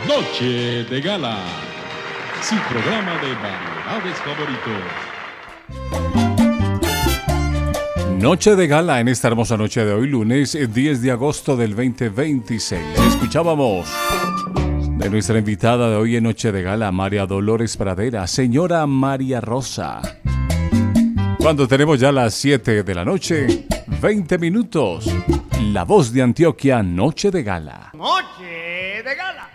Noche de Gala, su programa de variedades favorito. Noche de Gala en esta hermosa noche de hoy, lunes 10 de agosto del 2026. Escuchábamos de nuestra invitada de hoy en Noche de Gala, María Dolores Pradera, señora María Rosa. Cuando tenemos ya las 7 de la noche, 20 minutos, La Voz de Antioquia, Noche de Gala. Noche de Gala.